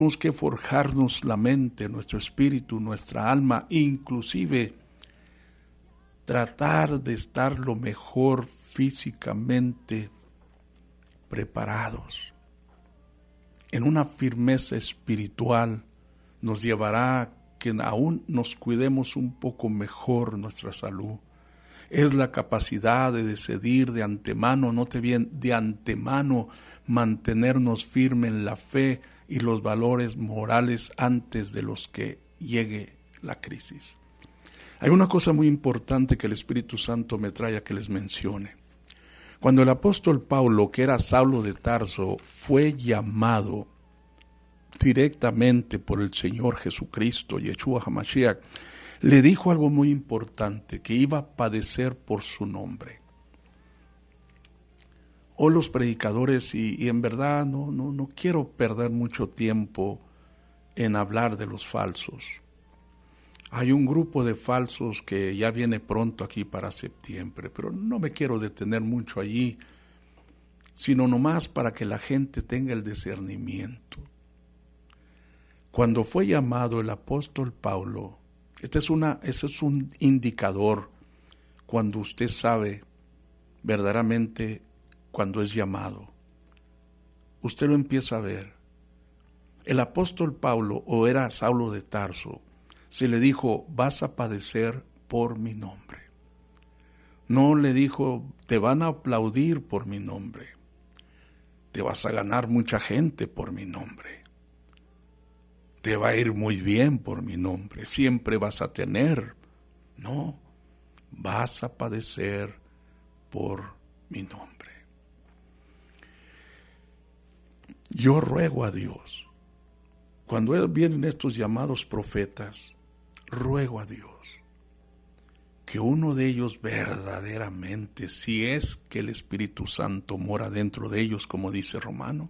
Tenemos que forjarnos la mente, nuestro espíritu, nuestra alma, inclusive tratar de estar lo mejor físicamente preparados. En una firmeza espiritual nos llevará a que aún nos cuidemos un poco mejor nuestra salud. Es la capacidad de decidir de antemano, note bien, de antemano mantenernos firmes en la fe y los valores morales antes de los que llegue la crisis. Hay una cosa muy importante que el Espíritu Santo me trae a que les mencione. Cuando el apóstol Pablo, que era Saulo de Tarso, fue llamado directamente por el Señor Jesucristo, Yeshua HaMashiach, le dijo algo muy importante, que iba a padecer por su nombre. Hoy los predicadores, y en verdad no quiero perder mucho tiempo en hablar de los falsos. Hay un grupo de falsos que ya viene pronto aquí para septiembre, pero no me quiero detener mucho allí, sino nomás para que la gente tenga el discernimiento. Cuando fue llamado el apóstol Pablo, ese es un indicador cuando usted sabe verdaderamente cuando es llamado. Usted lo empieza a ver. El apóstol Pablo, o era Saulo de Tarso, se le dijo, vas a padecer por mi nombre. No le dijo, te van a aplaudir por mi nombre. Te vas a ganar mucha gente por mi nombre. Te va a ir muy bien por mi nombre. Siempre vas a tener. No, vas a padecer por mi nombre. Yo ruego a Dios, cuando vienen estos llamados profetas, ruego a Dios que uno de ellos verdaderamente, si es que el Espíritu Santo mora dentro de ellos, como dice Romano,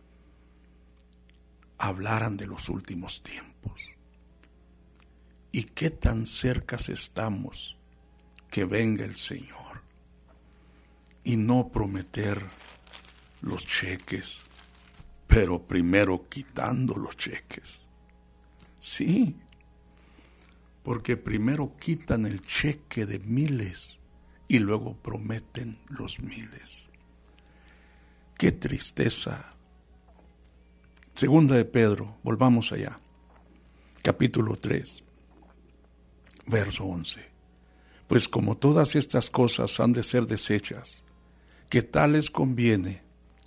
hablaran de los últimos tiempos. Y qué tan cerca estamos que venga el Señor. Y no prometer los cheques, pero primero quitando los cheques. Sí, porque primero quitan el cheque de miles y luego prometen los miles. Qué tristeza. Segunda de Pedro, volvamos allá, capítulo 3, verso 11. Pues como todas estas cosas han de ser deshechas, que tales conviene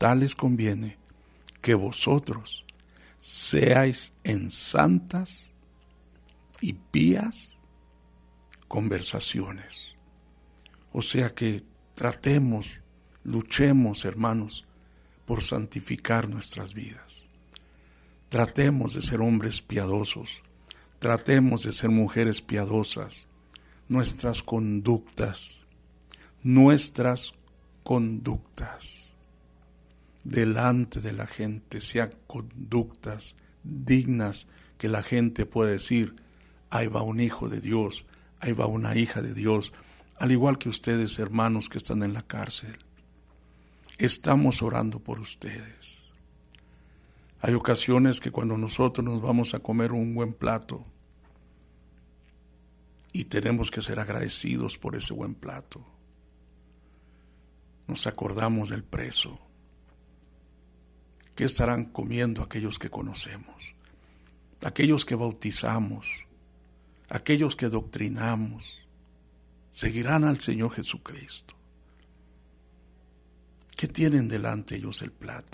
que vosotros seáis en santas y pías conversaciones. O sea que luchemos, hermanos, por santificar nuestras vidas. Tratemos de ser hombres piadosos, tratemos de ser mujeres piadosas. Nuestras conductas delante de la gente sean conductas dignas que la gente pueda decir, ahí va un hijo de Dios, ahí va una hija de Dios, al igual que ustedes, hermanos que están en la cárcel. Estamos orando por ustedes. Hay ocasiones que cuando nosotros nos vamos a comer un buen plato y tenemos que ser agradecidos por ese buen plato, nos acordamos del preso. ¿Qué estarán comiendo aquellos que conocemos? Aquellos que bautizamos, aquellos que doctrinamos, seguirán al Señor Jesucristo. ¿Qué tienen delante ellos el plato?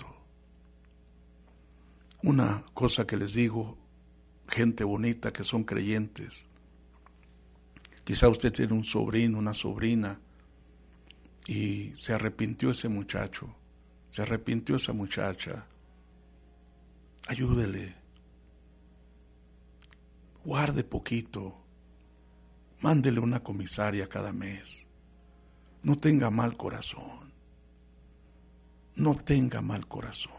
Una cosa que les digo, gente bonita que son creyentes, quizá usted tiene un sobrino, una sobrina, y se arrepintió ese muchacho, se arrepintió esa muchacha. Ayúdele, guarde poquito, mándele una comisaria cada mes. No tenga mal corazón, no tenga mal corazón.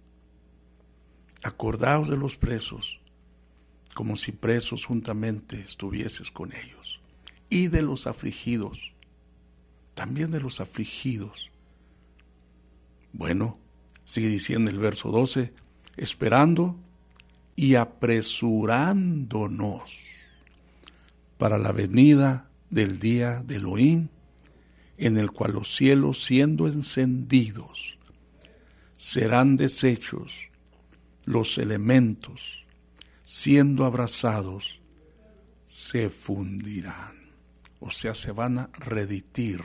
Acordaos de los presos, como si presos juntamente estuvieses con ellos, y de los afligidos, también de los afligidos. Bueno, sigue diciendo el verso 12, esperando y apresurándonos para la venida del día de Elohim, en el cual los cielos, siendo encendidos, serán deshechos, los elementos, siendo abrazados, se fundirán. O sea, se van a reditir.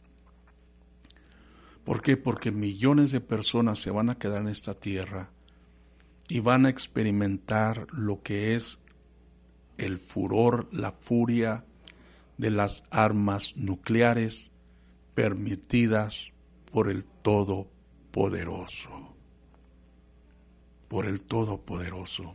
¿Por qué? Porque millones de personas se van a quedar en esta tierra y van a experimentar lo que es el furor, la furia de las armas nucleares permitidas por el Todopoderoso. Por el Todopoderoso.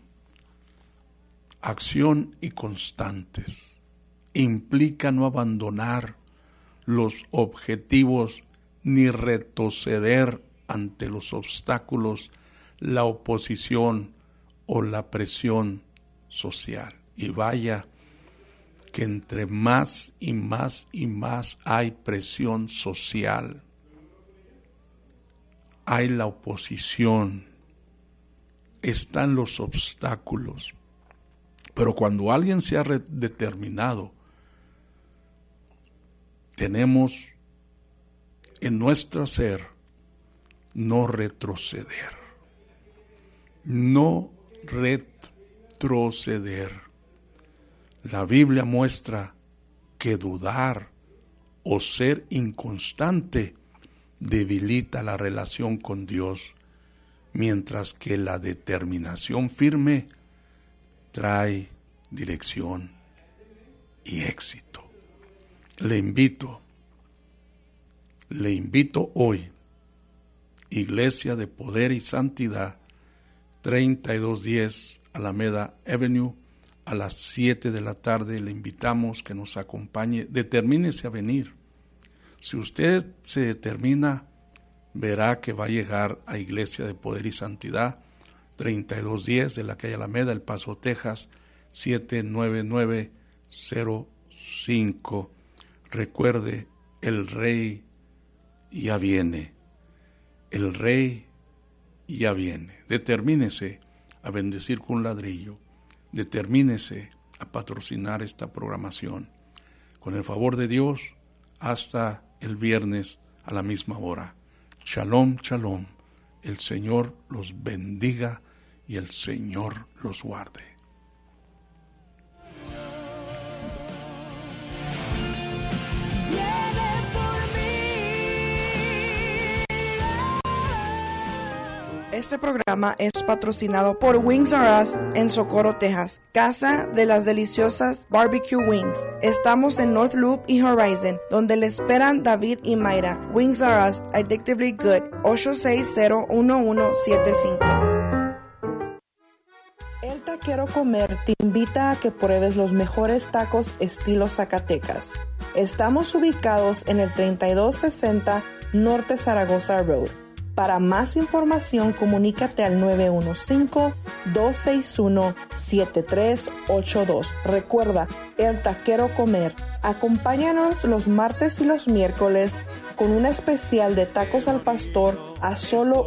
Acción y constantes. Implica no abandonar los objetivos ni retroceder ante los obstáculos, la oposición o la presión social. Y vaya que entre más y más y más hay presión social, hay la oposición, están los obstáculos. Pero cuando alguien se ha determinado, tenemos en nuestro ser no retroceder. No retroceder. La Biblia muestra que dudar o ser inconstante debilita la relación con Dios, mientras que la determinación firme trae dirección y éxito. Le invito hoy, Iglesia de Poder y Santidad, 3210 Alameda Avenue, a las 7 de la tarde. Le invitamos que nos acompañe. Determínese a venir. Si usted se determina, verá que va a llegar a Iglesia de Poder y Santidad, 3210 de la calle Alameda, El Paso, Texas, 79905. Recuerde, el Rey ya viene. El Rey ya viene. Determínese a bendecir con un ladrillo. Determínese a patrocinar esta programación. Con el favor de Dios, hasta el viernes a la misma hora. Shalom, shalom. El Señor los bendiga y el Señor los guarde. Este programa es patrocinado por Wings R Us en Socorro, Texas, casa de las deliciosas barbecue wings. Estamos en North Loop y Horizon, donde le esperan David y Mayra. Wings R Us, addictively good, 860-1175. El Taquero Comer te invita a que pruebes los mejores tacos estilo Zacatecas. Estamos ubicados en el 3260 Norte Zaragoza Road. Para más información, comunícate al 915-261-7382. Recuerda, El Taquero Comer. Acompáñanos los martes y los miércoles con un especial de tacos al pastor a solo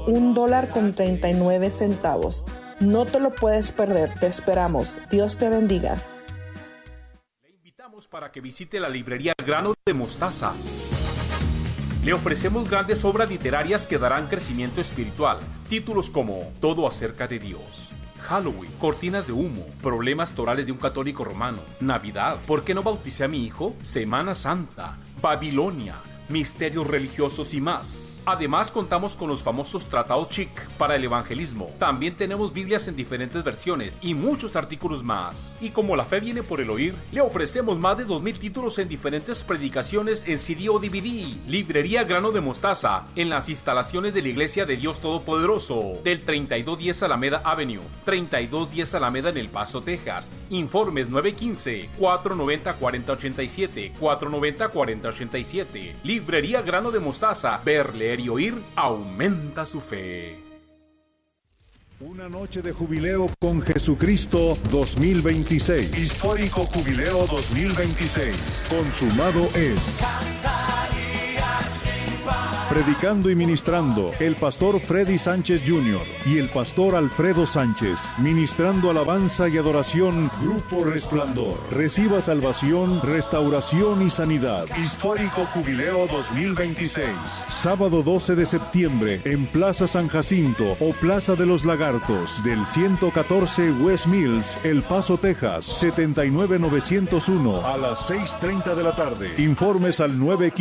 $1.39. No te lo puedes perder. Te esperamos. Dios te bendiga. Le invitamos para que visite la librería Grano de Mostaza. Le ofrecemos grandes obras literarias que darán crecimiento espiritual. Títulos como Todo acerca de Dios, Halloween, Cortinas de humo, Problemas torales de un católico romano, Navidad, ¿por qué no bauticé a mi hijo?, Semana Santa, Babilonia, Misterios religiosos y más. Además, contamos con los famosos tratados Chic para el evangelismo. También tenemos Biblias en diferentes versiones y muchos artículos más. Y como la fe viene por el oír, le ofrecemos más de 2,000 títulos en diferentes predicaciones en CD o DVD. Librería Grano de Mostaza, en las instalaciones de la Iglesia de Dios Todopoderoso, del 3210 Alameda Avenue, 3210 Alameda en El Paso, Texas. Informes 915-490-4087, 490-4087. Librería Grano de Mostaza, ver, leer y oír aumenta su fe. Una noche de jubileo con Jesucristo 2026. Histórico Jubileo 2026. Consumado es. Predicando y ministrando el pastor Freddy Sánchez Jr. y el pastor Alfredo Sánchez. Ministrando alabanza y adoración, Grupo Resplandor. Reciba salvación, restauración y sanidad. Histórico Jubileo 2026. Sábado 12 de septiembre en Plaza San Jacinto o Plaza de los Lagartos del 114 West Mills, El Paso, Texas, 79901 a las 6:30 de la tarde. Informes al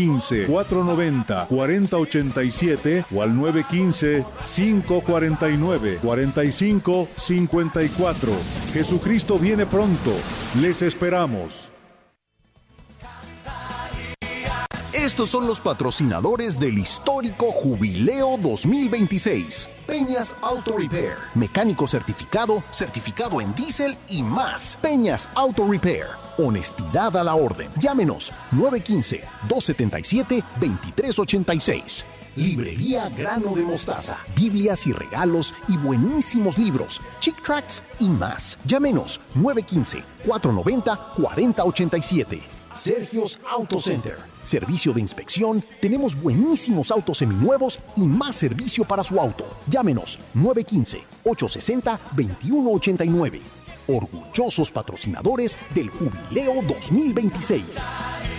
915-490-4087 o al 915-549-4554. Jesucristo viene pronto. Les esperamos. Estos son los patrocinadores del histórico Jubileo 2026. Peñas Auto Repair, mecánico certificado, certificado en diésel y más. Peñas Auto Repair, honestidad a la orden. Llámenos 915-277-2386. Librería Grano de Mostaza, Biblias y regalos y buenísimos libros, Chick Tracts y más. Llámenos 915-490-4087. Sergio's Auto Center, servicio de inspección, tenemos buenísimos autos seminuevos y más servicio para su auto. Llámenos 915-860-2189. Orgullosos patrocinadores del Jubileo 2026.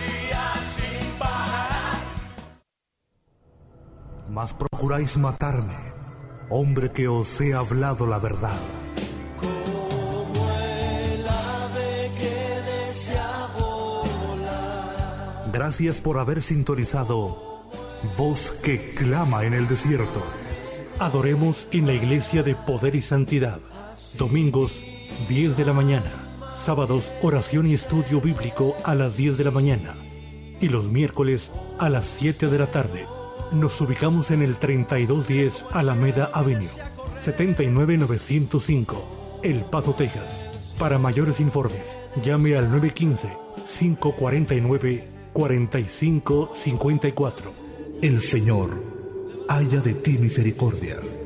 Mas procuráis matarme, hombre que os he hablado la verdad. Gracias por haber sintonizado Voz que clama en el desierto. Adoremos en la Iglesia de Poder y Santidad. Domingos, 10 de la mañana. Sábados, oración y estudio bíblico a las 10 de la mañana. Y los miércoles a las 7 de la tarde. Nos ubicamos en el 3210 Alameda Avenue, 79905, El Paso, Texas. Para mayores informes, llame al 915-549-4554. El Señor haya de ti misericordia.